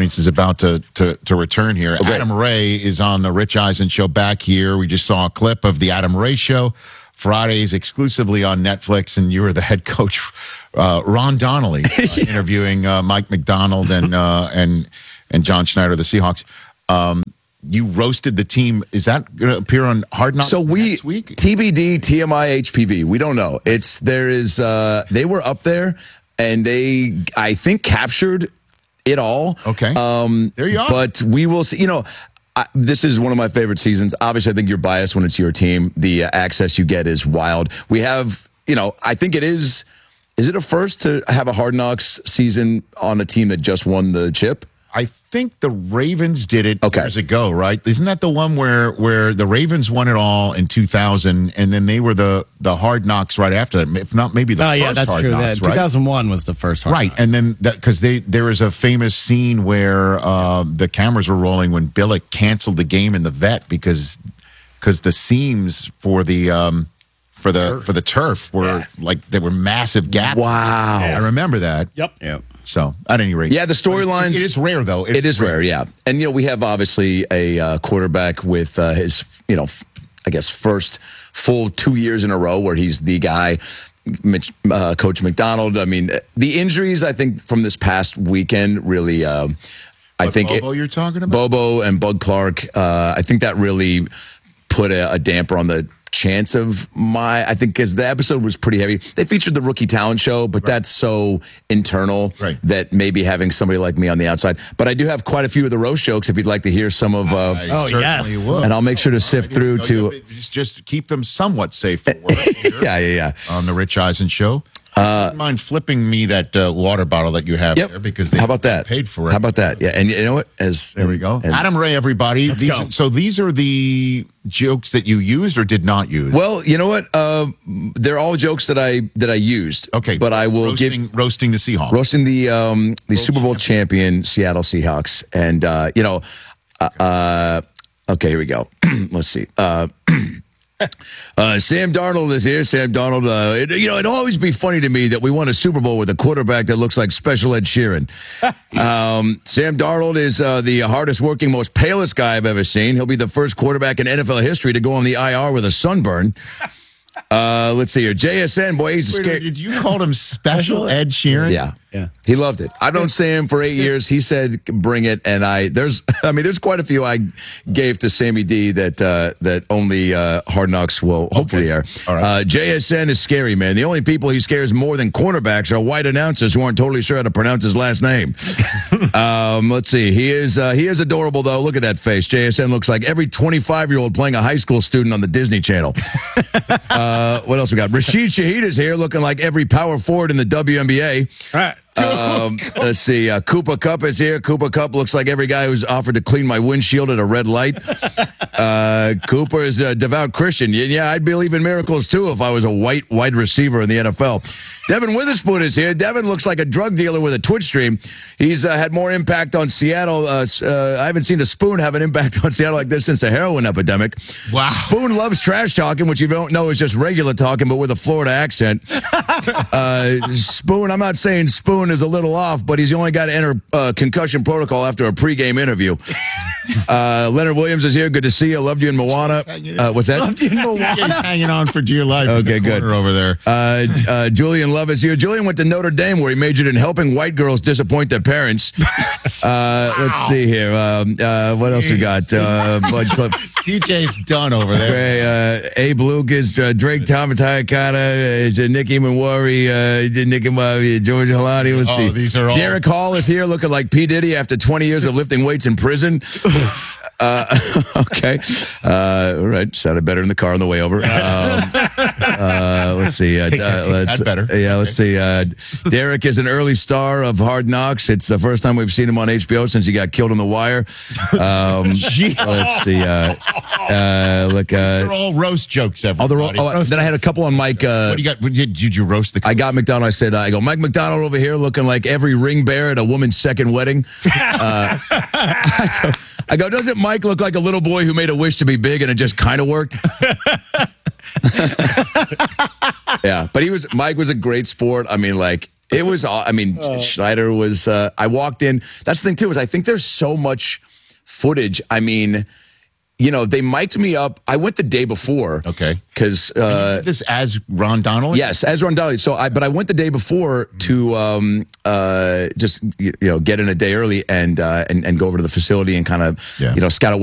audience is about to return here. Okay. Adam Ray is on the Rich Eisen Show back here. We just saw a clip of the Adam Ray Show. Fridays exclusively on Netflix, and you were the head coach, Ron Donnelly, interviewing Mike McDonald and John Schneider, the Seahawks. You roasted the team. Is that going to appear on Hard Knocks next week? TBD, TMI, HPV. We don't know. They were up there, and they, I think, captured it all. Okay. There you are. But we will see. This is one of my favorite seasons. Obviously, I think you're biased when it's your team. The access you get is wild. We have, I think it is it a first to have a Hard Knocks season on a team that just won the chip? I think the Ravens did it years ago, right? Isn't that the one where the Ravens won it all in 2000, and then they were the Hard Knocks right after that? If not, maybe the first yeah, that's Hard true. Knocks, right? 2001 was the first Hard Knocks. And then because there was a famous scene where the cameras were rolling when Billick canceled the game in the vet because the seams for the turf were there were massive gaps. Wow, I remember that. Yep. So, at any rate. Yeah, the storylines. It is rare, though. It is rare, yeah. And, we have obviously a quarterback with his, I guess, first full 2 years in a row where he's the guy, Coach McDonald. I mean, the injuries, I think, from this past weekend really, I think. Bobo you're talking about? Bobo and Bud Clark, I think that really put a damper on the chance of I think because the episode was pretty heavy. They featured the rookie talent show, but that's so internal that maybe having somebody like me on the outside. But I do have quite a few of the roast jokes if you'd like to hear some of. Yes. And I'll make sure to sift through to. Just keep them somewhat safe for work. Yeah. On the Rich Eisen Show. Don't mind flipping me that water bottle that you have there because they paid for it. How about that? Yeah, and you know what? There we go. Adam Ray, everybody. So these are the jokes that you used or did not use? Well, you know what? They're all jokes that I used. Okay, but I will roasting the Seahawks, roasting the Super Bowl champion Seattle Seahawks, and okay, here we go. Let's see. Sam Darnold is here. Sam Darnold, it'd always be funny to me that we won a Super Bowl with a quarterback that looks like Special Ed Sheeran. Sam Darnold is the hardest working, most palest guy I've ever seen. He'll be the first quarterback in NFL history to go on the IR with a sunburn. Let's see here. JSN, boy, he's scared. Did you call him Special Ed Sheeran? Yeah. He loved it. I've known Sam for 8 years. He said, "Bring it." And there's quite a few I gave to Sammy D that only Hard Knocks will hopefully air. All right. JSN is scary, man. The only people he scares more than cornerbacks are white announcers who aren't totally sure how to pronounce his last name. Let's see. He is adorable though. Look at that face. JSN looks like every 25-year-old playing a high school student on the Disney Channel. What else we got? Rashid Shaheed is here, looking like every power forward in the WNBA. All right. Let's see. Cooper Kupp is here. Cooper Kupp looks like every guy who's offered to clean my windshield at a red light. Cooper is a devout Christian. Yeah, I'd believe in miracles too if I was a white wide receiver in the NFL. Devin Witherspoon is here. Devin looks like a drug dealer with a Twitch stream. He's had more impact on Seattle. I haven't seen a Spoon have an impact on Seattle like this since the heroin epidemic. Wow. Spoon loves trash talking, which you don't know is just regular talking, but with a Florida accent. Spoon, I'm not saying Spoon is a little off, but he's only got to enter concussion protocol after a pregame interview. Leonard Williams is here. Good to see you. Loved you in Moana. What's that? Loved you in Moana. He's hanging on for dear life. Okay, good. Over there. Julian Love is here. Julian went to Notre Dame where he majored in helping white girls disappoint their parents. Let's see here. What else we got? DJ's done over there. Abe Lucas, Drake Tamatayakata, Nicki Minwari, George Halani. Let's see. These are all. Derek Hall is here looking like P. Diddy after 20 years of lifting weights in prison. Okay. All right. Sounded better in the car on the way over. Let's see. That's better. Yeah, let's see. Derek is an early star of Hard Knocks. It's the first time we've seen him on HBO since he got killed on The Wire. Let's see. Look. They're all roast jokes, everybody. Then I had a couple on Mike. What do you got? Did you roast the I got McDonald. I said, I go, Mike McDonald over here looking like every ring bearer at a woman's second wedding. I go, doesn't Mike look like a little boy who made a wish to be big and it just kind of worked? Yeah, but Mike was a great sport. I mean, like, It was, I mean, Schneider was, I walked in. That's the thing, too, is I think there's so much footage. I mean, you know, they mic'd me up. I went the day before. Okay. Because this as Ron Donnelly? Yes, as Ron Donnelly. So but I went the day before to just, you know, get in a day early and go over to the facility and kind of, you know, scout out